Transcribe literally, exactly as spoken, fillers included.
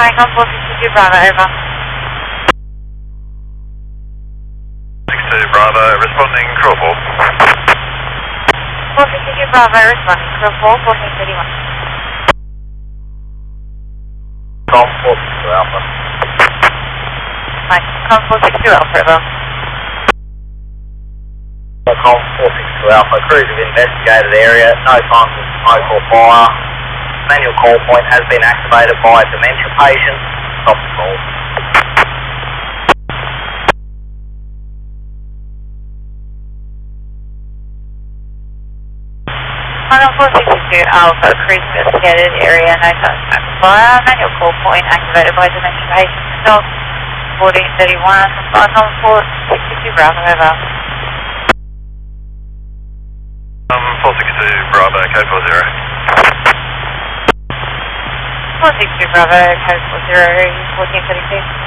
Icon four sixty-two Bravo, over. sixty-two Bravo, responding Crawford. four sixty-two Bravo, responding Crawford, fourteen thirty-one. Com four sixty-two Alpha. Icon four sixty-two Alpha, over. Com four sixty-two Alpha, crews have investigated the area, no signs of smoke or fire. Manual call point has been activated by a dementia patient. Stop the call. Icon four sixty-two Alpha, crews investigated area, no signs of smoke or fire. Manual call point activated by dementia patient. Stop. fourteen thirty-one. Icon four sixty-two Bravo, over. Um, four sixty-two Bravo, code four zero. four sixty-two Bravo, code four zero, fourteen thirty-two.